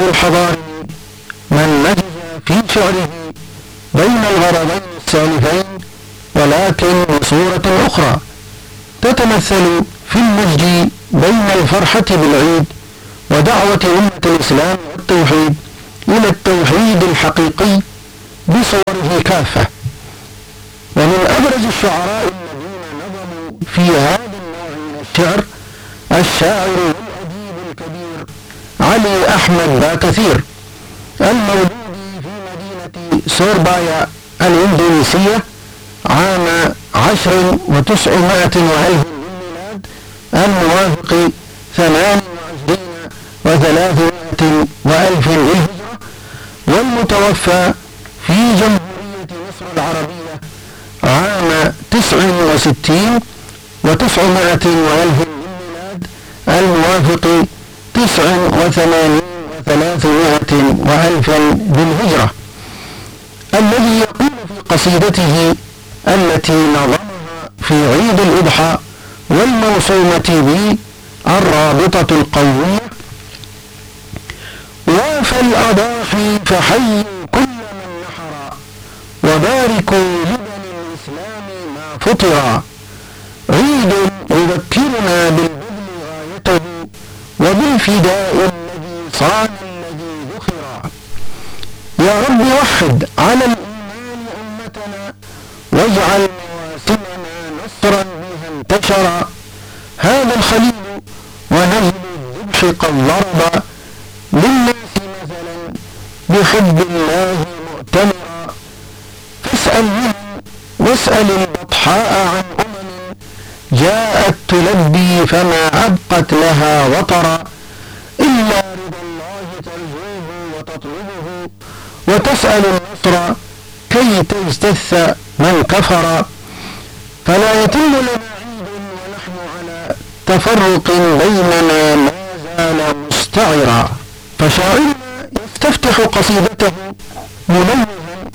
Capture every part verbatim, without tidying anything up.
الحضاري من مزج في شعره بين الغرضين السالفين، ولكن بصورة أخرى تتمثل في المزج بين الفرحة بالعيد ودعوة أمة الإسلام والتوحيد إلى التوحيد الحقيقي بصوره كافة. ومن أبرز الشعراء الذين نظموا في هذا النوع من الشعر الشاعر والأديب الكبير علي أحمد باكثير، المولود في مدينة سوربايا الإندونيسية عام عشر وتسعمائة وألف للميلاد، الموافق ثمان وعشرين وثلاثمائة وألف للهجرة، والمتوفى في جمهورية مصر العربية عام تسع وستين وتسعمائة وألف للميلاد، الموافق تسع وثمانين وثلاثمائة وألف للهجرة، الذي يقول في قصيدته التي نظمها في عيد الأضحى والموسومة بالرابطة القومية: وافى الأضاحي فحيوا كل من نحر، وباركوا لبني الإسلام ما فطرا، عيد يذكرنا بالبذل غايته وبالفداء الذي صان الذي ذخرا. يا رب وحد على الإيمان أمتنا، واجعل مواسمنا نصرا بها انتشرا، هذا الخليل ونهل الذبح قد ضرب للناس مثلا بحب الله مؤتمرا، فاسأل منه واسأل البطحاء عن أمم جاءت تلبي فما أبقت لها وطرا، إلا رضا الله ترجوه وتطلبه، وتسأل النصر كي تجتث من كفر، فلا يتم لنا عيد ونحن على تفرق بيننا ما زال مستعرا. فشاعرنا يستفتح قصيدته منوها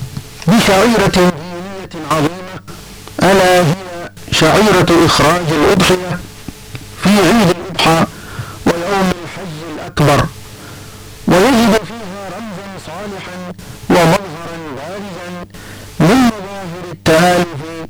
بشعيرة دينية عظيمة، ألا هي شعيرة إخراج الأضحية في عيد الأضحى ويوم الحج الأكبر، ويجد فيها رمزا صالحا ومظهرا بارزا من مظاهر التآلف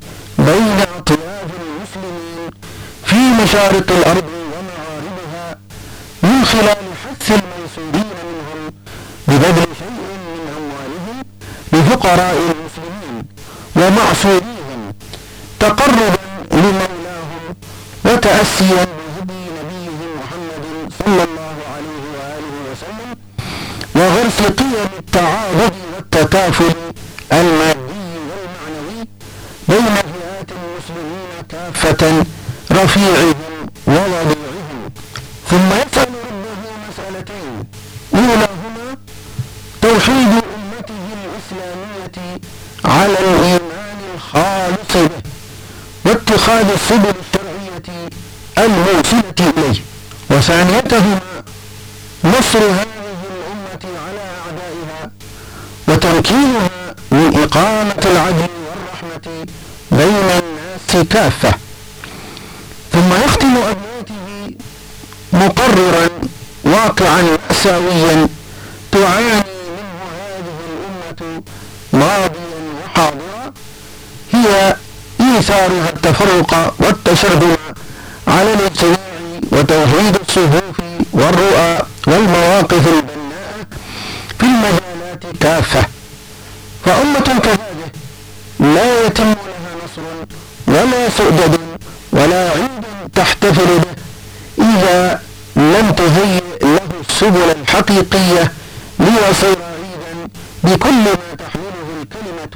بين أطياف المسلمين في مشارق الأرض ومغاربها، من خلال حث الميسورين منهم ببذل شيء من أموالهم لفقراء المسلمين ومعصوريهم تقربا لمولاهم وتأسيا بهدي نبيهم محمد صلى الله عليه وآله وسلم، وغرس قيم التعاضد والتكافل المادي والمعنوي بين فئات المسلمين كافة، رفيعهم ووضيعهم. ثم يسأل ربه مسألتين: أولاهما توحيد أمته الإسلامية على الإيمان الخالص به، واتخاذ السبل الشرعية الموصلة إليه، وثانيتهما نصر هذه الأمة على أعدائها وتمكينها من إقامة العدل والرحمة بين الناس كافة. ثم يختم أبياته مقررا واقعا مأساويا تعاني منه هذه الأمة ماضيا وحاضرا، هي إيثارها التفرق والتشرذم على الاجتماع وتوحيد الصفوف والرؤى والمواقف البناءة في المجالات كافة. فأمة كهذه لا يتم لها نصر ولا سؤدد ولا عيد تحتفل به إذا لم تهيئ له السبل الحقيقية ليصير عيدا بكل ما تحمل